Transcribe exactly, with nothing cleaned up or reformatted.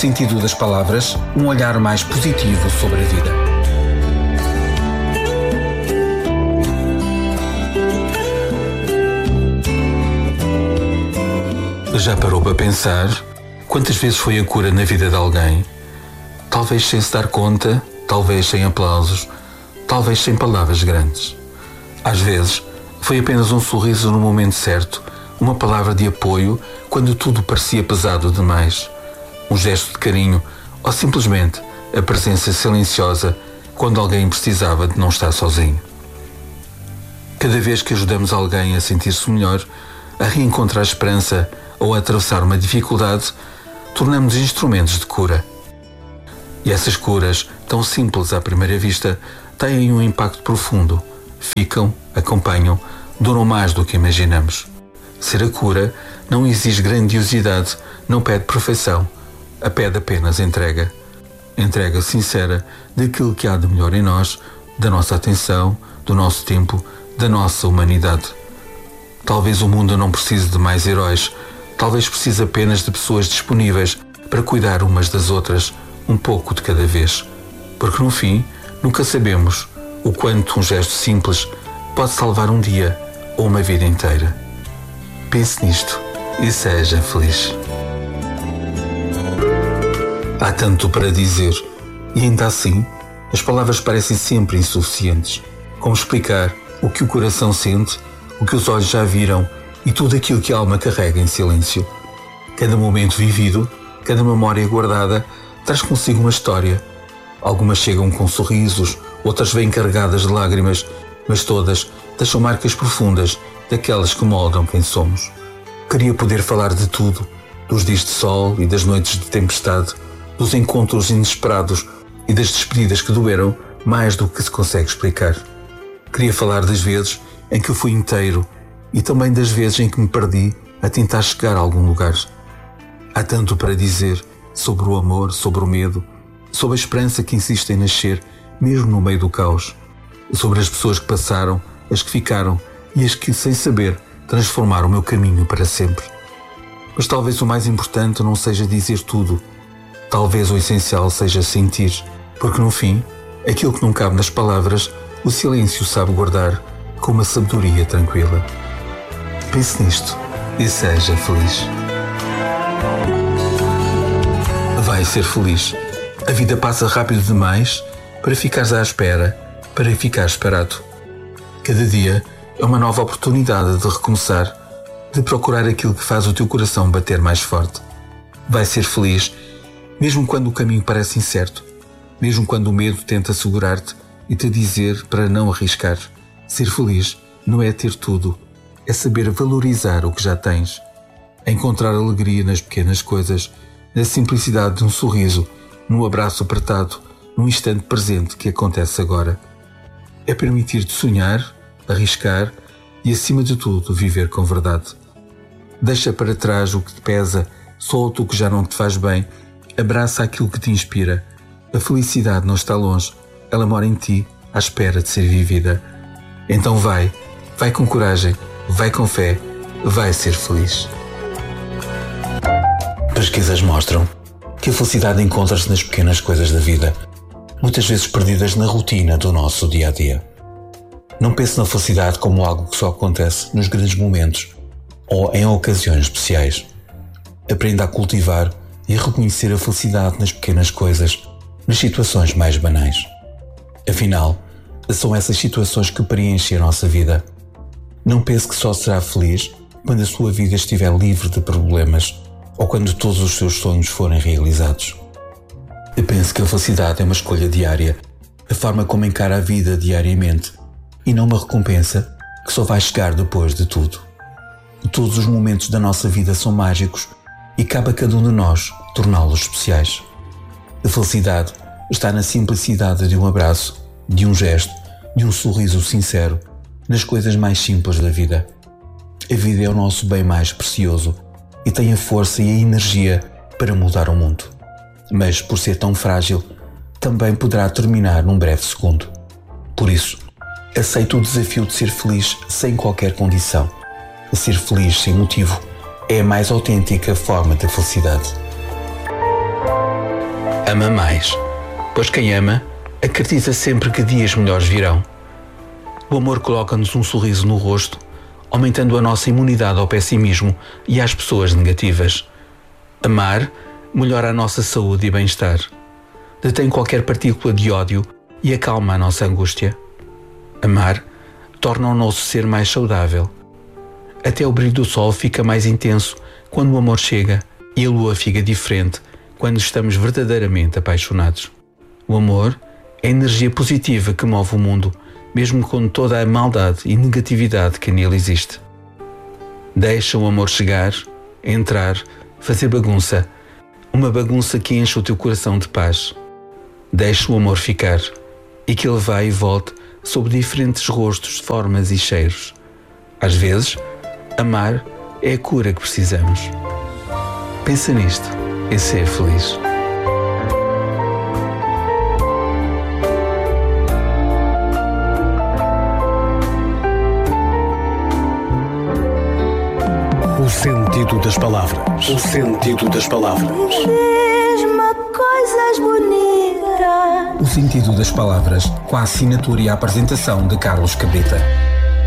sentido das palavras, um olhar mais positivo sobre a vida. Já parou para pensar quantas vezes foi a cura na vida de alguém? Talvez sem se dar conta, talvez sem aplausos, talvez sem palavras grandes. Às vezes foi apenas um sorriso no momento certo, uma palavra de apoio quando tudo parecia pesado demais, um gesto de carinho ou simplesmente a presença silenciosa quando alguém precisava de não estar sozinho. Cada vez que ajudamos alguém a sentir-se melhor, a reencontrar esperança ou a atravessar uma dificuldade, tornamos instrumentos de cura. E essas curas, tão simples à primeira vista, têm um impacto profundo. Ficam, acompanham, duram mais do que imaginamos. Ser a cura não exige grandiosidade, não pede perfeição, a pede apenas entrega. Entrega sincera daquilo que há de melhor em nós, da nossa atenção, do nosso tempo, da nossa humanidade. Talvez o mundo não precise de mais heróis, talvez precise apenas de pessoas disponíveis para cuidar umas das outras, um pouco de cada vez. Porque no fim, nunca sabemos o quanto um gesto simples pode salvar um dia ou uma vida inteira. Pense nisto e seja feliz. Há tanto para dizer e ainda assim as palavras parecem sempre insuficientes. Como explicar o que o coração sente, o que os olhos já viram e tudo aquilo que a alma carrega em silêncio. Cada momento vivido, cada memória guardada, traz consigo uma história. Algumas chegam com sorrisos, outras vêm carregadas de lágrimas, mas todas deixam marcas profundas daquelas que moldam quem somos. Queria poder falar de tudo, dos dias de sol e das noites de tempestade, dos encontros inesperados e das despedidas que doeram mais do que se consegue explicar. Queria falar das vezes em que eu fui inteiro e também das vezes em que me perdi a tentar chegar a algum lugar. Há tanto para dizer sobre o amor, sobre o medo, sobre a esperança que insiste em nascer, mesmo no meio do caos, sobre as pessoas que passaram, as que ficaram e as que, sem saber, transformaram o meu caminho para sempre. Mas talvez o mais importante não seja dizer tudo, talvez o essencial seja sentir, porque no fim, aquilo que não cabe nas palavras, o silêncio sabe guardar com uma sabedoria tranquila. Pense nisto e seja feliz. Vai ser feliz. A vida passa rápido demais para ficares à espera, para ficares parado. Cada dia é uma nova oportunidade de recomeçar, de procurar aquilo que faz o teu coração bater mais forte. Vai ser feliz, mesmo quando o caminho parece incerto, mesmo quando o medo tenta segurar-te e te dizer para não arriscar. Ser feliz não é ter tudo, é saber valorizar o que já tens, é encontrar alegria nas pequenas coisas, na simplicidade de um sorriso, num abraço apertado, num instante presente que acontece agora. É permitir-te sonhar, arriscar e, acima de tudo, viver com verdade. Deixa para trás o que te pesa, solta o que já não te faz bem, abraça aquilo que te inspira. A felicidade não está longe, ela mora em ti, à espera de ser vivida. Então vai, vai com coragem, vai com fé, vai ser feliz. Pesquisas mostram que a felicidade encontra-se nas pequenas coisas da vida, muitas vezes perdidas na rotina do nosso dia-a-dia. Não pense na felicidade como algo que só acontece nos grandes momentos ou em ocasiões especiais. Aprenda a cultivar e a reconhecer a felicidade nas pequenas coisas, nas situações mais banais. Afinal, são essas situações que preenchem a nossa vida. Não pense que só será feliz quando a sua vida estiver livre de problemas ou quando todos os seus sonhos forem realizados. Eu penso que a felicidade é uma escolha diária, a forma como encara a vida diariamente, e não uma recompensa que só vai chegar depois de tudo. Todos os momentos da nossa vida são mágicos e cabe a cada um de nós torná-los especiais. A felicidade está na simplicidade de um abraço, de um gesto, de um sorriso sincero, nas coisas mais simples da vida. A vida é o nosso bem mais precioso e tem a força e a energia para mudar o mundo. Mas, por ser tão frágil, também poderá terminar num breve segundo. Por isso, aceite o desafio de ser feliz sem qualquer condição. Ser feliz sem motivo é a mais autêntica forma de felicidade. Ama mais, pois quem ama acredita sempre que dias melhores virão. O amor coloca-nos um sorriso no rosto, aumentando a nossa imunidade ao pessimismo e às pessoas negativas. Amar melhora a nossa saúde e bem-estar. Detém qualquer partícula de ódio e acalma a nossa angústia. Amar torna o nosso ser mais saudável. Até o brilho do sol fica mais intenso quando o amor chega e a lua fica diferente quando estamos verdadeiramente apaixonados. O amor é a energia positiva que move o mundo, mesmo com toda a maldade e negatividade que nele existe. Deixa o amor chegar, entrar, fazer bagunça, uma bagunça que enche o teu coração de paz. Deixa o amor ficar e que ele vá e volte sob diferentes rostos, formas e cheiros. Às vezes, amar é a cura que precisamos. Pensa nisto e seja feliz. O sentido das palavras. O sentido das palavras. Diz-me coisas bonitas. O sentido das palavras, com a assinatura e a apresentação de Carlos Cabrita.